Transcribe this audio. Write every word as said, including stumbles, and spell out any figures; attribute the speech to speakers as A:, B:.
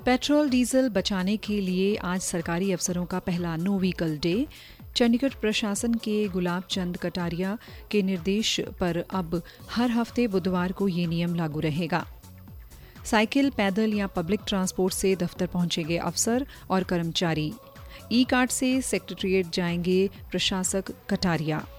A: Petrol diesel बचाने के लिए आज सरकारी अफसरों का पहला नो व्हीकल डे। चंडीगढ़ प्रशासन के गुलाब चंद कटारिया के निर्देश पर अब हर हफ्ते बुधवार को ये नियम लागू रहेगा। साइकिल, पैदल या पब्लिक ट्रांसपोर्ट से दफ्तर पहुंचेंगे अफसर और कर्मचारी। ई कार्ड से सेक्रेटेरिएट जाएंगे प्रशासक कटारिया।